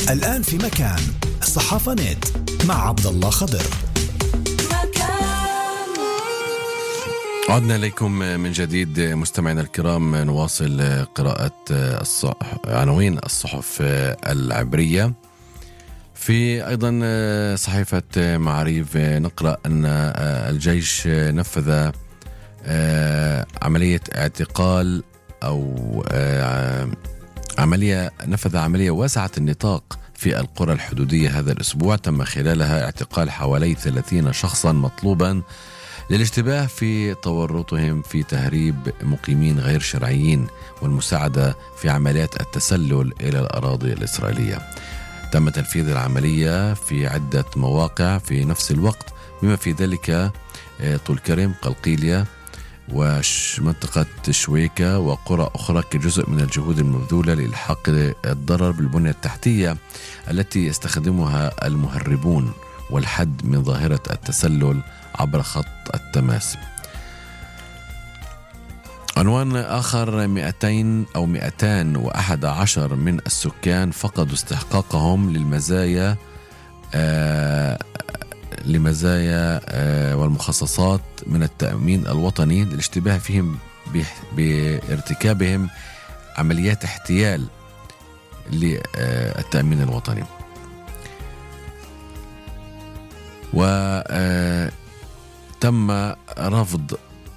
الآن في مكان الصحافة نت مع عبد الله خضر. عدنا إليكم من جديد مستمعينا الكرام، نواصل قراءة عناوين الصحف العبرية. في أيضا صحيفة معاريف نقرأ أن الجيش نفذ عملية اعتقال أو نفذ عملية واسعة النطاق في القرى الحدودية هذا الأسبوع. تم خلالها اعتقال حوالي 30 شخصا مطلوبا للاشتباه في تورطهم في تهريب مقيمين غير شرعيين والمساعدة في عمليات التسلل إلى الأراضي الإسرائيلية. تم تنفيذ العملية في عدة مواقع في نفس الوقت، بما في ذلك طول كرم، قلقيلية، ومنطقة شويكة وقرى أخرى كجزء من الجهود المبذولة لإلحاق الضرر بالبنية التحتية التي يستخدمها المهربون والحد من ظاهرة التسلل عبر خط التماس. عنوان آخر: 211 من السكان فقدوا استحقاقهم لمزايا والمخصصات من التأمين الوطني للاشتباه فيهم بارتكابهم عمليات احتيال للتأمين الوطني. وتم رفض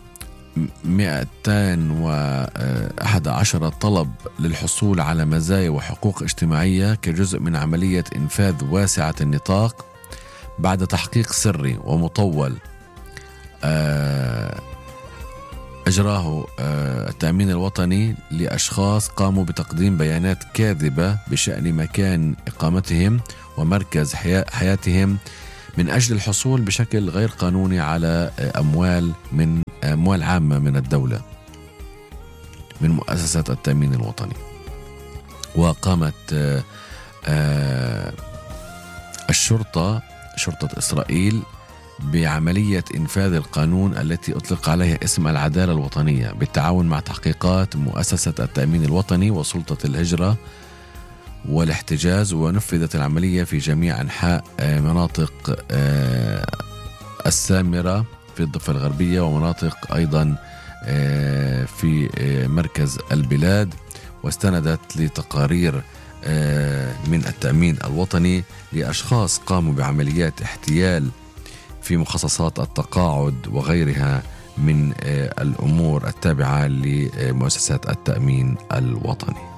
211 طلب للحصول على مزايا وحقوق اجتماعية كجزء من عملية إنفاذ واسعة النطاق بعد تحقيق سري ومطول أجراه التأمين الوطني لأشخاص قاموا بتقديم بيانات كاذبة بشأن مكان إقامتهم ومركز حياتهم من أجل الحصول بشكل غير قانوني على أموال عامة من الدولة من مؤسسة التأمين الوطني. وقامت شرطة إسرائيل بعملية إنفاذ القانون التي أطلق عليها اسم العدالة الوطنية بالتعاون مع تحقيقات مؤسسة التأمين الوطني وسلطة الهجرة والاحتجاز. ونفذت العملية في جميع أنحاء مناطق السامرة في الضفة الغربية ومناطق أيضا في مركز البلاد، واستندت لتقارير من التأمين الوطني لأشخاص قاموا بعمليات احتيال في مخصصات التقاعد وغيرها من الأمور التابعة لمؤسسات التأمين الوطني.